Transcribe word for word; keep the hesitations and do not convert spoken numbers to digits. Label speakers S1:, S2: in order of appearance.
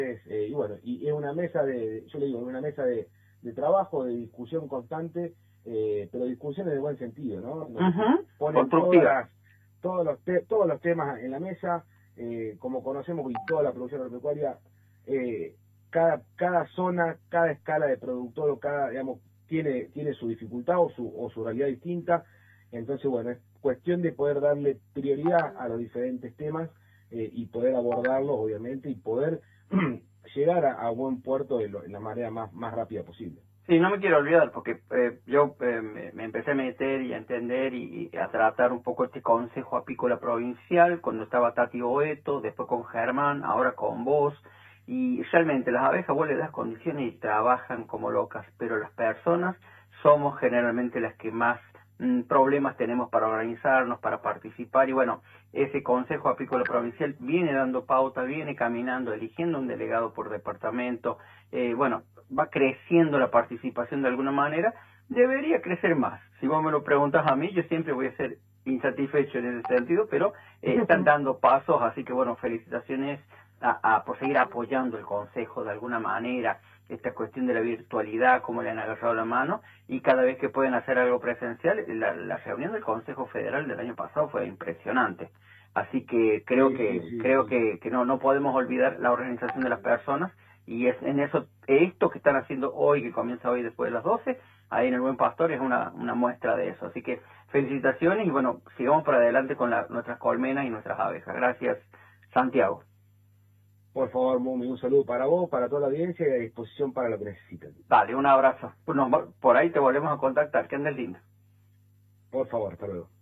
S1: Eh, y bueno, y es una mesa de, yo le digo, es una mesa de, de trabajo, de discusión constante, eh, pero discusiones de buen sentido, ¿no? Donde se
S2: Uh-huh.
S1: ponen todas
S2: Constructiva.
S1: las, todos los te, todos los temas en la mesa, eh, como conocemos y toda la producción agropecuaria, eh, cada, cada zona, cada escala de productor o cada, digamos, tiene, tiene su dificultad o su, o su realidad distinta. Entonces, bueno, es cuestión de poder darle prioridad a los diferentes temas eh, y poder abordarlos, obviamente, y poder llegar a, a buen puerto de, lo, de la manera más, más rápida posible.
S2: Sí, no me quiero olvidar, porque eh, yo eh, me, me empecé a meter y a entender y, y a tratar un poco este Consejo Apícola Provincial, cuando estaba Tati Oeto, después con Germán, ahora con vos, y realmente las abejas vos le das condiciones y trabajan como locas, pero las personas somos generalmente las que más mm, problemas tenemos para organizarnos, para participar, y bueno, ese Consejo Apícola Provincial viene dando pauta, viene caminando, eligiendo un delegado por departamento, eh, bueno, va creciendo la participación de alguna manera, debería crecer más. Si vos me lo preguntas a mí, yo siempre voy a ser insatisfecho en ese sentido, pero eh, están dando pasos, así que bueno, felicitaciones a, a por seguir apoyando el Consejo de alguna manera, esta cuestión de la virtualidad, cómo le han agarrado la mano, y cada vez que pueden hacer algo presencial, la, la reunión del Consejo Federal del año pasado fue impresionante. Así que creo
S1: Sí, sí,
S2: que
S1: sí,
S2: creo
S1: sí.
S2: que, que no no podemos olvidar la organización de las personas, y es en eso, esto que están haciendo hoy, que comienza hoy después de las doce, ahí en el Buen Pastor, es una, una muestra de eso. Así que felicitaciones y bueno, sigamos para adelante con la, nuestras colmenas y nuestras abejas. Gracias, Santiago.
S1: Por favor, Mumi, un saludo para vos, para toda la audiencia y a disposición para lo que necesiten.
S2: Dale, un abrazo. Nos- por ahí te volvemos a contactar. Que andes lindo.
S1: Por favor, hasta luego.